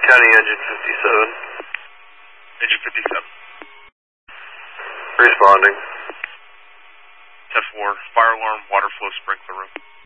County Engine 57. Engine 57. Responding. 10-4, fire alarm, water flow sprinkler room.